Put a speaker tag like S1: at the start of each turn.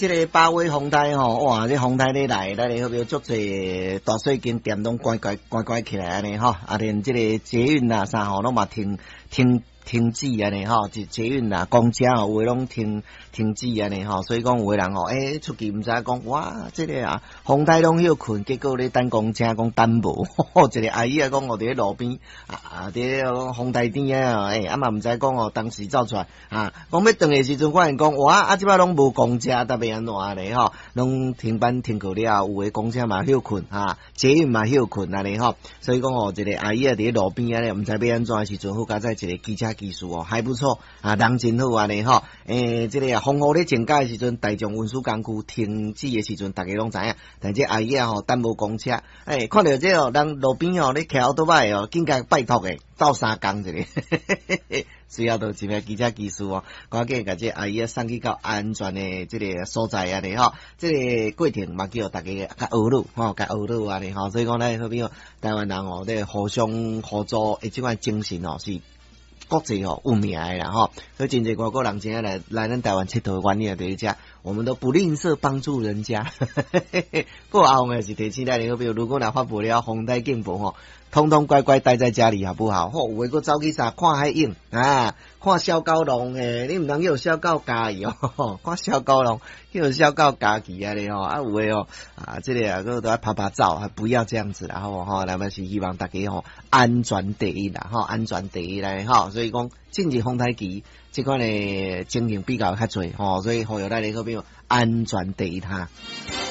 S1: 这个八威风台吼，哇！这风台咧来，咱咧好比足侪大水间店拢关起来安尼吼，啊连这个捷运啦啥吼，拢嘛停止安尼吼，就捷运啦、公车吼，有诶拢停止安尼吼，所以讲有诶人吼，出去毋知讲哇，这个啊，风台拢休困，结果咧等公车讲等无，一个阿姨啊讲我伫咧路边伫风台边啊嘛毋知讲哦，当时走出来讲要转诶时阵，发现讲哇，即摆拢无公车，特别安怎咧吼，拢停班停课了，有诶公车嘛休困捷运嘛休困安尼吼，所以讲一个阿姨啊伫咧路边安尼，毋知要安怎诶时阵，好佳在一个机车技术还不错人真好安尼吼，这个风雨咧增加诶时阵，大众运输工具停止诶时阵，大家拢知影，但这阿姨啊等无公车，看到这人路边咧骑奥多摆紧甲拜托诶，斗相共一个，需要到一名机车技术赶紧甲这阿姨送去到安全诶这个所在安尼吼，这个过程嘛叫大家甲学路甲学路安尼吼，所以讲咱好比台湾人咧互相合作诶，即款精神是国际有名诶啦吼，所以真侪外国人真来咱台湾佚佗原因就是这，我们都不吝啬帮助人家。不过后面是提醒咱的，比如如果若发布了风台警报吼，通通乖乖待在家里好不好？有诶佫走去啥看海影看小狗笼你毋通叫小狗家己看小狗笼叫小狗家己安尼有诶这个佫都要拍照，还不要这样子啦吼，咱们是希望大家安全第一啦安全第一啦所以讲进入风台期这款的情形比较较侪所以呼吁咱的好朋友安全第一